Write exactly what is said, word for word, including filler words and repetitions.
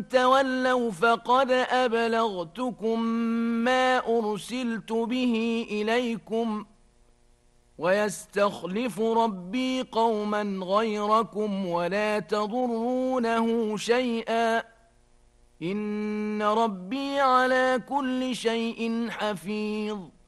تولوا فقد أبلغتكم ما أرسلت به إليكم ويستخلف ربي قوما غيركم ولا تضرونه شيئا إن ربي على كل شيء حفيظ